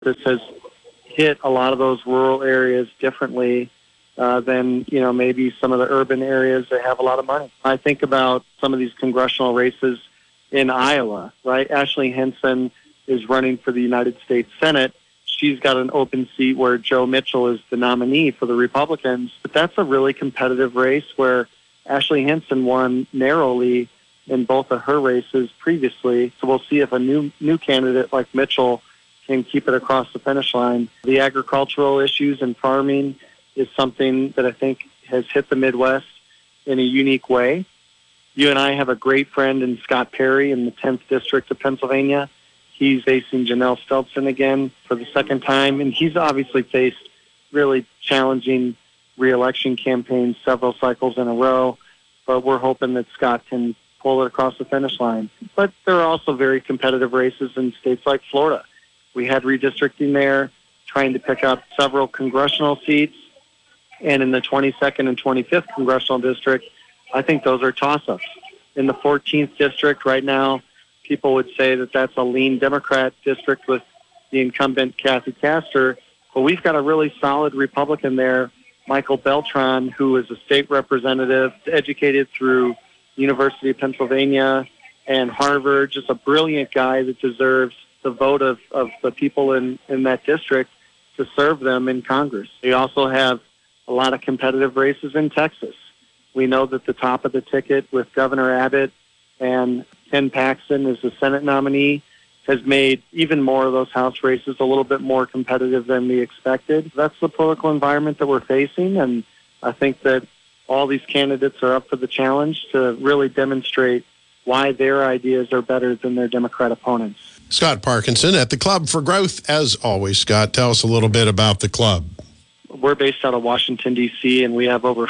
This has hit a lot of those rural areas differently than, maybe some of the urban areas that have a lot of money. I think about some of these congressional races in Iowa, right? Ashley Hinson is running for the United States Senate. She's got an open seat where Joe Mitchell is the nominee for the Republicans. But that's a really competitive race where Ashley Hinson won narrowly in both of her races previously. So we'll see if a new candidate like Mitchell can keep it across the finish line. The agricultural issues and farming is something that I think has hit the Midwest in a unique way. You and I have a great friend in Scott Perry in the 10th District of Pennsylvania. He's facing Janelle Stelzner again for the second time, and he's obviously faced really challenging re-election campaigns several cycles in a row, but we're hoping that Scott can pull it across the finish line. But there are also very competitive races in states like Florida. We had redistricting there, trying to pick up several congressional seats, and in the 22nd and 25th congressional district, I think those are toss-ups. In the 14th district right now, people would say that that's a lean Democrat district with the incumbent Kathy Castor, but we've got a really solid Republican there, Michael Beltran, who is a state representative, educated through University of Pennsylvania and Harvard, just a brilliant guy that deserves the vote of the people in that district to serve them in Congress. We also have a lot of competitive races in Texas. We know that the top of the ticket with Governor Abbott and Ken Paxton as the Senate nominee has made even more of those House races a little bit more competitive than we expected. That's the political environment that we're facing, and I think that all these candidates are up for the challenge to really demonstrate why their ideas are better than their Democrat opponents. Scott Parkinson at the Club for Growth. As always, Scott, tell us a little bit about the club. We're based out of Washington, D.C., and we have over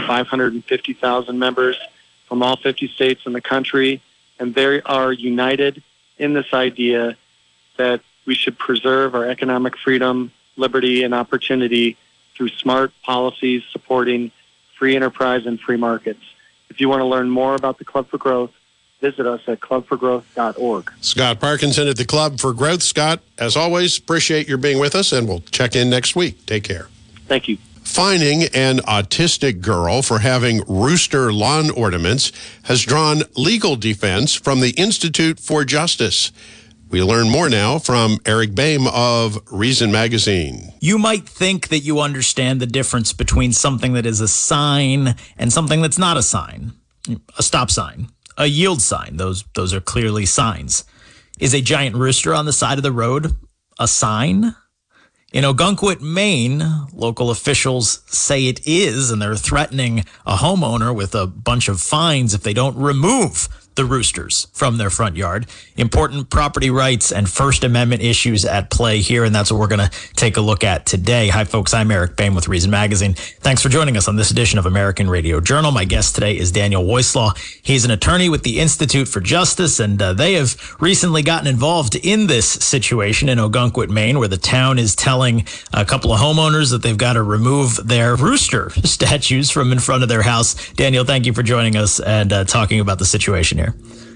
550,000 members from all 50 states in the country, and they are united in this idea that we should preserve our economic freedom, liberty, and opportunity through smart policies supporting free enterprise and free markets. If you want to learn more about the Club for Growth, visit us at clubforgrowth.org. Scott Parkinson at the Club for Growth. Scott, as always, appreciate your being with us, and we'll check in next week. Take care. Thank you. Fining an autistic girl for having rooster lawn ornaments has drawn legal defense from the Institute for Justice. We learn more now from Eric Boehm of Reason Magazine. You might think that you understand the difference between something that is a sign and something that's not a sign. A stop sign, a yield sign, those are clearly signs. Is a giant rooster on the side of the road a sign? In Ogunquit, Maine, local officials say it is, and they're threatening a homeowner with a bunch of fines if they don't remove the roosters from their front yard. Important property rights and First Amendment issues at play here, and that's what we're going to take a look at today. Hi, folks. I'm Eric Boehm with Reason Magazine. Thanks for joining us on this edition of American Radio Journal. My guest today is Daniel Woislaw. He's an attorney with the Institute for Justice, and they have recently gotten involved in this situation in Ogunquit, Maine, where the town is telling a couple of homeowners that they've got to remove their rooster statues from in front of their house. Daniel, thank you for joining us and talking about the situation here.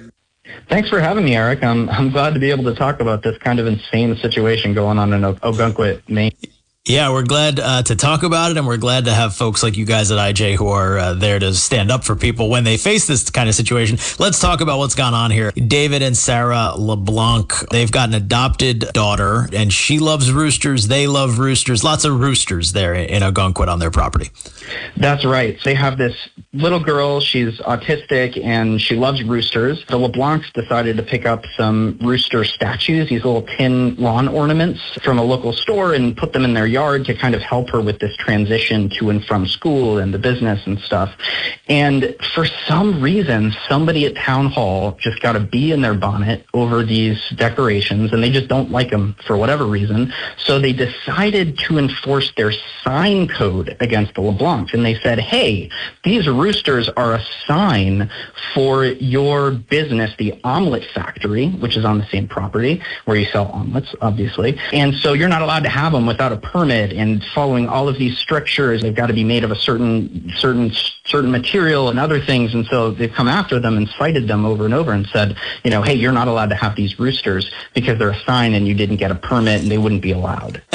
Thanks for having me, Eric. I'm glad to be able to talk about this kind of insane situation going on in Ogunquit, Maine. Yeah, we're glad to talk about it, and we're glad to have folks like you guys at IJ who are there to stand up for people when they face this kind of situation. Let's talk about what's gone on here. David and Sarah LeBlanc, they've got an adopted daughter, and she loves roosters. They love roosters. Lots of roosters there in Ogunquit on their property. That's right. They have this little girl. She's autistic, and she loves roosters. The LeBlancs decided to pick up some rooster statues, these little tin lawn ornaments from a local store, and put them in their yard to kind of help her with this transition to and from school and the business and stuff. And for some reason, somebody at town hall just got a bee in their bonnet over these decorations, and they just don't like them for whatever reason. So they decided to enforce their sign code against the LeBlancs, and they said, hey, these roosters are a sign for your business, the Omelet Factory, which is on the same property where you sell omelets, obviously. And so you're not allowed to have them without a permit. permit and following all of these strictures. They've got to be made of a certain material and other things. And so they've come after them and cited them over and over and said, hey, you're not allowed to have these roosters because they're a sign and you didn't get a permit and they wouldn't be allowed.